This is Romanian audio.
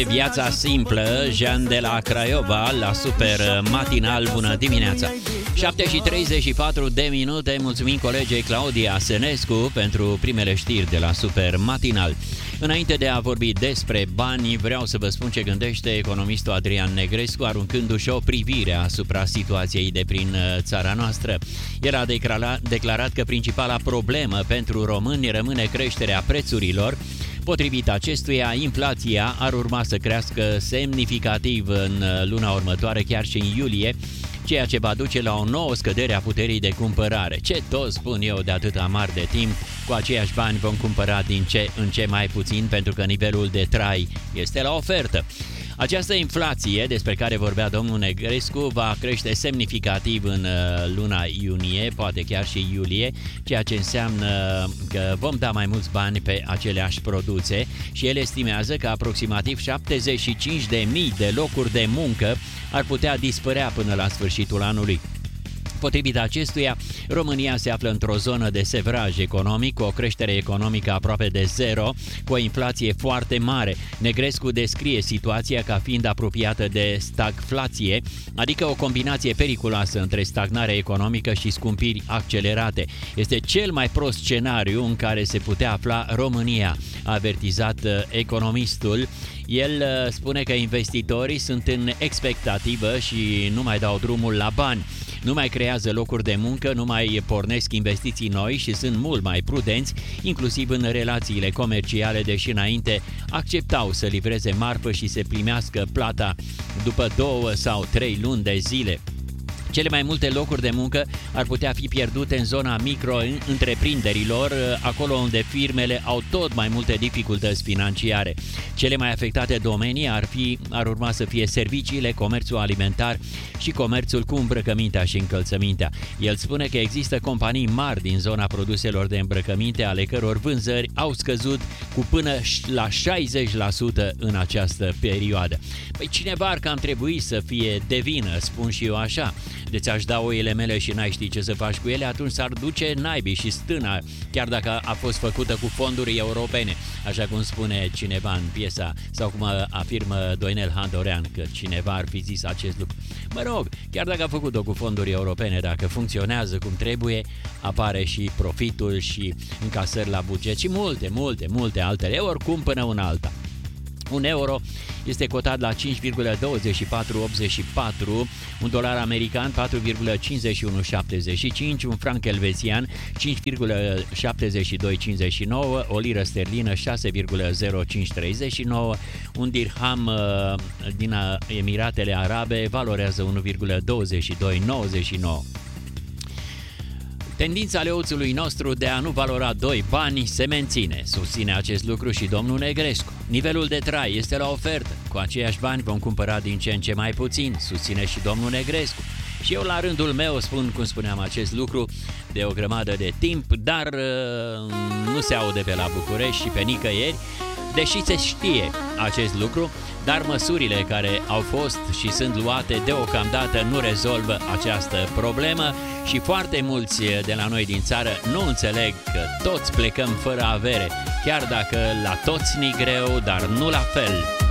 Viața simplă, Jean de la Craiova, la Super Matinal. Bună dimineața! 7:34 de minute, mulțumim colegei Claudia Senescu pentru primele știri de la Super Matinal. Înainte de a vorbi despre bani, vreau să vă spun ce gândește economistul Adrian Negrescu, aruncându-și o privire asupra situației de prin țara noastră. El a declarat că principala problemă pentru români rămâne creșterea prețurilor. Potrivit acestuia, inflația ar urma să crească semnificativ în luna următoare, chiar și în iulie, ceea ce va duce la o nouă scădere a puterii de cumpărare. Ce tot spun eu de atâta mari de timp, cu aceiași bani vom cumpăra din ce în ce mai puțin, pentru că nivelul de trai este la ofertă. Această inflație despre care vorbea domnul Negrescu va crește semnificativ în luna iunie, poate chiar și iulie, ceea ce înseamnă că vom da mai mulți bani pe aceleași produse și el estimează că aproximativ 75.000 de locuri de muncă ar putea dispărea până la sfârșitul anului. Potrivit acestuia, România se află într-o zonă de sevraj economic, cu o creștere economică aproape de zero, cu o inflație foarte mare. Negrescu descrie situația ca fiind apropiată de stagflație, adică o combinație periculoasă între stagnare economică și scumpiri accelerate. Este cel mai prost scenariu în care se putea afla România, a avertizat economistul. El spune că investitorii sunt în expectativă și nu mai dau drumul la bani. Nu mai creează locuri de muncă, nu mai pornesc investiții noi și sunt mult mai prudenți, inclusiv în relațiile comerciale, deși înainte acceptau să livreze marfă și să primească plata după 2 sau 3 luni de zile. Cele mai multe locuri de muncă ar putea fi pierdute în zona micro-întreprinderilor, acolo unde firmele au tot mai multe dificultăți financiare. Cele mai afectate domenii ar urma să fie serviciile, comerțul alimentar și comerțul cu îmbrăcămintea și încălțămintea. El spune că există companii mari din zona produselor de îmbrăcăminte, ale căror vânzări au scăzut cu până la 60% în această perioadă. Păi cineva ar cam trebui să fie de vină, spun și eu așa. De ți-aș da oile mele și n-ai ști ce să faci cu ele, atunci s-ar duce naibii și stâna, chiar dacă a fost făcută cu fonduri europene, așa cum spune cineva în piesa, sau cum afirmă Doinel Handorean, că cineva ar fi zis acest lucru. Mă rog, chiar dacă a făcut-o cu fonduri europene, dacă funcționează cum trebuie, apare și profitul și încasări la buget și multe altele, oricum până una alta. Un euro este cotat la 5,2484, un dolar american 4,5175, un franc elvețian 5,7259, o liră sterlină 6,0539, un dirham din Emiratele Arabe valorează 1,2299. Tendința leuțului nostru de a nu valora 2 bani se menține, susține acest lucru și domnul Negrescu. Nivelul de trai este la ofertă, cu aceiași bani vom cumpăra din ce în ce mai puțin, susține și domnul Negrescu. Și eu la rândul meu spun, cum spuneam, acest lucru de o grămadă de timp, dar nu se aude pe la București și pe nicăieri, deși se știe acest lucru, dar măsurile care au fost și sunt luate deocamdată nu rezolvă această problemă și foarte mulți de la noi din țară nu înțeleg că toți plecăm fără avere, chiar dacă la toți ni greu, dar nu la fel.